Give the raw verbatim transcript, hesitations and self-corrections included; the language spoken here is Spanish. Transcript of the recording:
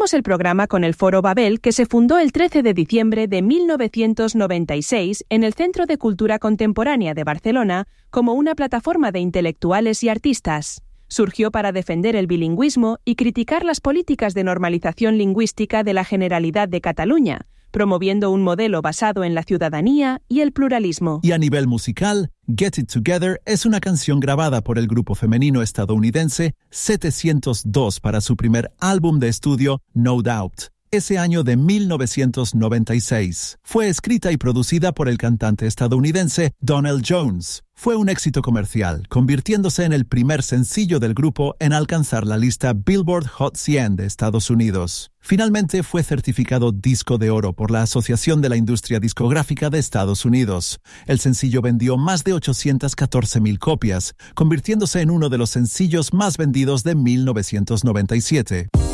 Abrimos el programa con el Foro Babel, que se fundó el trece de diciembre de mil novecientos noventa y seis en el Centro de Cultura Contemporánea de Barcelona como una plataforma de intelectuales y artistas. Surgió para defender el bilingüismo y criticar las políticas de normalización lingüística de la Generalidad de Cataluña, promoviendo un modelo basado en la ciudadanía y el pluralismo. Y a nivel musical, Get It Together es una canción grabada por el grupo femenino estadounidense setecientos dos para su primer álbum de estudio, No Doubt, ese año de mil novecientos noventa y seis. Fue escrita y producida por el cantante estadounidense Donell Jones. Fue un éxito comercial, convirtiéndose en el primer sencillo del grupo en alcanzar la lista Billboard Hot cien de Estados Unidos. Finalmente fue certificado disco de oro por la Asociación de la Industria Discográfica de Estados Unidos. El sencillo vendió más de ochocientas catorce mil copias, convirtiéndose en uno de los sencillos más vendidos de mil novecientos noventa y siete.